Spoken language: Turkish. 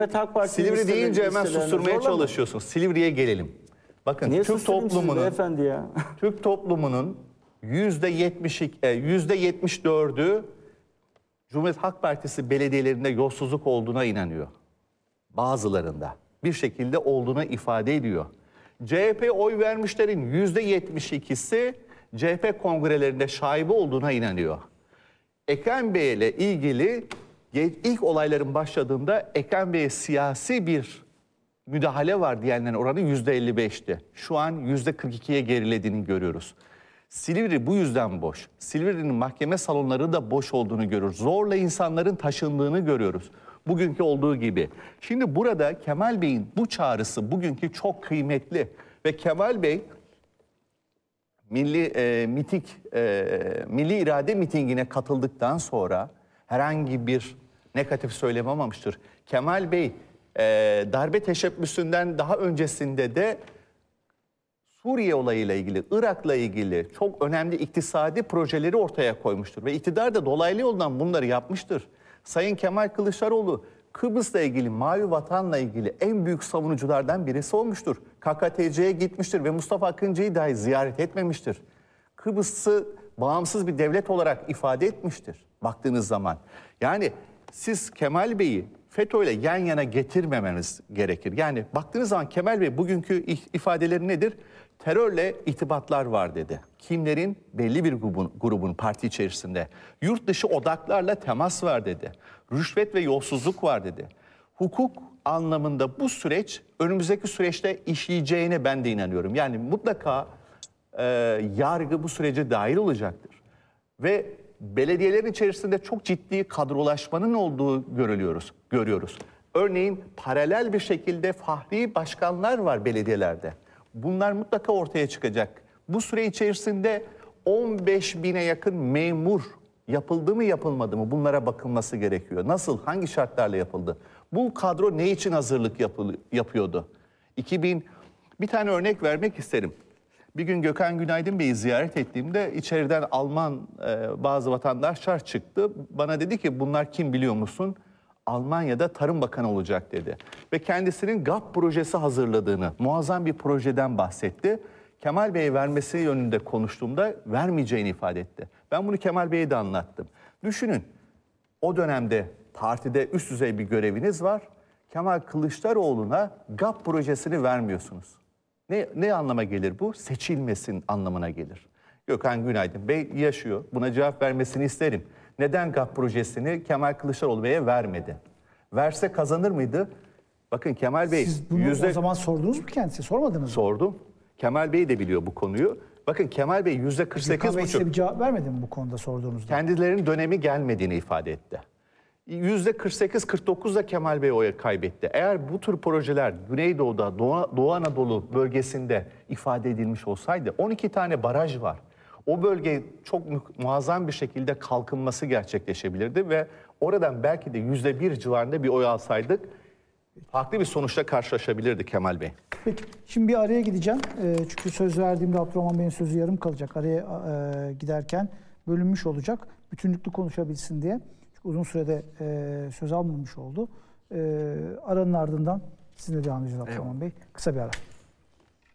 AK Parti Silivri deyince hemen listelerine susturmaya zorlama. çalışıyorsunuz. Silivri'ye gelelim. Bakın Niye Türk susturayım sizi toplumunun beyefendi ya? Türk toplumunun %74'ü Cumhuriyet Halk Partisi belediyelerinde yolsuzluk olduğuna inanıyor. Bazılarında bir şekilde olduğuna ifade ediyor. CHP oy vermişlerin %72'si CHP kongrelerinde şaibe olduğuna inanıyor. Ekrem Bey ile ilgili ilk olayların başladığında Ekrem Bey'e siyasi bir müdahale var diyenlerin oranı %55'ti. Şu an %42'ye gerilediğini görüyoruz. Silivri bu yüzden boş. Silivri'nin mahkeme salonları da boş olduğunu görüyoruz. Zorla insanların taşındığını görüyoruz. Bugünkü olduğu gibi. Şimdi burada Kemal Bey'in bu çağrısı bugünkü çok kıymetli. Ve Kemal Bey milli irade mitingine katıldıktan sonra herhangi bir negatif söylem almamıştır. Kemal Bey darbe teşebbüsünden daha öncesinde de Suriye olayıyla ilgili, Irak'la ilgili çok önemli iktisadi projeleri ortaya koymuştur. Ve iktidar da dolaylı yoldan bunları yapmıştır. Sayın Kemal Kılıçdaroğlu Kıbrıs'la ilgili, Mavi Vatan'la ilgili en büyük savunuculardan birisi olmuştur. KKTC'ye gitmiştir ve Mustafa Akıncı'yı dahi ziyaret etmemiştir. Kıbrıs'ı bağımsız bir devlet olarak ifade etmiştir baktığınız zaman. Yani siz Kemal Bey'i FETÖ'yle yan yana getirmemeniz gerekir. Yani baktığınız zaman Kemal Bey bugünkü ifadeleri nedir? Terörle irtibatlar var dedi. Kimlerin? Belli bir grubun parti içerisinde. Yurt dışı odaklarla temas var dedi. Rüşvet ve yolsuzluk var dedi. Hukuk anlamında bu süreç önümüzdeki süreçte işleyeceğine ben de inanıyorum. Yani mutlaka yargı bu sürece dahil olacaktır. Ve belediyelerin içerisinde çok ciddi kadrolaşmanın olduğu görüyoruz. Örneğin paralel bir şekilde fahri başkanlar var belediyelerde. Bunlar mutlaka ortaya çıkacak. Bu süre içerisinde 15 bine yakın memur yapıldı mı yapılmadı mı bunlara bakılması gerekiyor. Nasıl, hangi şartlarla yapıldı? Bu kadro ne için hazırlık yapıyordu? Bir tane örnek vermek isterim. Bir gün Gökhan Günaydın Bey'i ziyaret ettiğimde içeriden Alman bazı vatandaşlar çıktı. Bana dedi ki bunlar kim biliyor musun? Almanya'da Tarım Bakanı olacak dedi. Ve kendisinin GAP projesi hazırladığını, muazzam bir projeden bahsetti. Kemal Bey'e vermesi yönünde konuştuğumda vermeyeceğini ifade etti. Ben bunu Kemal Bey'e de anlattım. Düşünün, o dönemde partide üst düzey bir göreviniz var. Kemal Kılıçdaroğlu'na GAP projesini vermiyorsunuz. Ne anlama gelir bu? Seçilmesin anlamına gelir. Gökhan Günaydın Bey yaşıyor. Buna cevap vermesini isterim. Neden GAP projesini Kemal Kılıçdaroğlu Bey'e vermedi? Verse kazanır mıydı? Bakın Kemal Bey... Siz bunu o zaman sordunuz mu kendisi? Sormadınız mı? Sordum. Kemal Bey de biliyor bu konuyu. Bakın Kemal Bey %48,5... Gökhan Bey size bir cevap vermedi mi bu konuda sorduğunuzda? Kendilerinin dönemi gelmediğini ifade etti. %48-49 da Kemal Bey oy kaybetti. Eğer bu tür projeler Güneydoğu'da, Doğu Anadolu bölgesinde ifade edilmiş olsaydı 12 tane baraj var. O bölge çok muazzam bir şekilde kalkınması gerçekleşebilirdi ve oradan belki de %1 civarında bir oy alsaydık farklı bir sonuçla karşılaşabilirdi Kemal Bey. Peki, şimdi bir araya gideceğim. Çünkü söz verdiğimde Abdurrahman Bey'in sözü yarım kalacak. Araya giderken bölünmüş olacak. Bütünlüklü konuşabilsin diye. Çünkü uzun sürede söz almamış oldu. Aranın ardından sizinle devam edeceğiz Abdurrahman Bey. Kısa bir ara.